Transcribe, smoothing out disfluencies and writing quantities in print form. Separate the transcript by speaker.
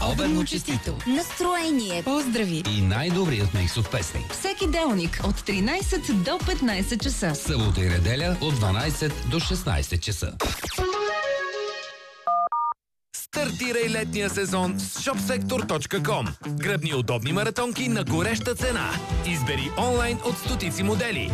Speaker 1: Обедно честито!
Speaker 2: Настроение!
Speaker 1: Поздрави!
Speaker 3: И най-добрият миксов песник.
Speaker 1: Всеки делник от 13 до 15 часа.
Speaker 3: Събота и неделя от 12 до 16 часа.
Speaker 4: Стартирай летния сезон с shopsektor.com. Гръбни удобни маратонки на гореща цена. Избери онлайн от стотици модели.